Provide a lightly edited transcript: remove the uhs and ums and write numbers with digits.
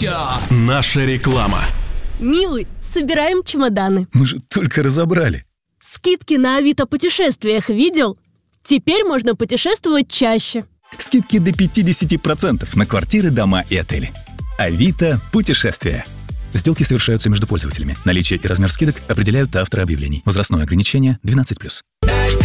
Ася! Наша реклама. Милый, собираем чемоданы. Мы же только разобрали. Скидки на Авито путешествиях видел? Теперь можно путешествовать чаще. Скидки до 50% на квартиры, дома и отели. Авито путешествия. Сделки совершаются между пользователями. Наличие и размер скидок определяют авторы объявлений. Возрастное ограничение 12+.